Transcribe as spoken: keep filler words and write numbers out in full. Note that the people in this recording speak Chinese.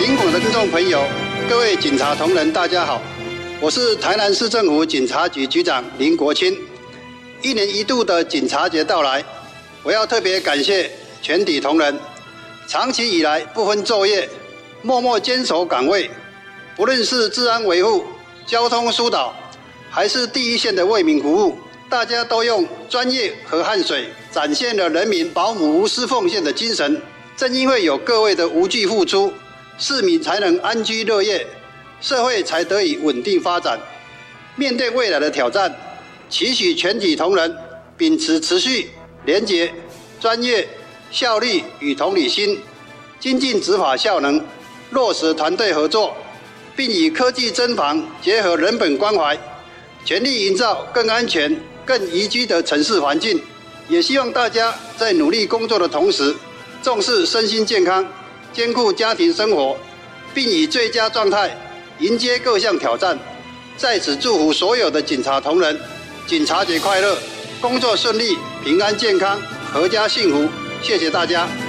警广的听众朋友，各位警察同仁，大家好，我是台南市政府警察局局长林国清。一年一度的警察节到来，我要特别感谢全体同仁，长期以来不分昼夜，默默坚守岗位，不论是治安维护、交通疏导，还是第一线的为民服务，大家都用专业和汗水，展现了人民保姆无私奉献的精神。正因为有各位的无惧付出，市民才能安居乐业，社会才得以稳定发展。面对未来的挑战，期许全体同仁秉持持续、廉洁、专业、效率与同理心，精进执法效能，落实团队合作，并以科技侦防结合人本关怀，全力营造更安全、更宜居的城市环境。也希望大家在努力工作的同时，重视身心健康，兼顾家庭生活，并以最佳状态迎接各项挑战。在此祝福所有的警察同仁，警察节快乐，工作顺利，平安健康，阖家幸福。谢谢大家。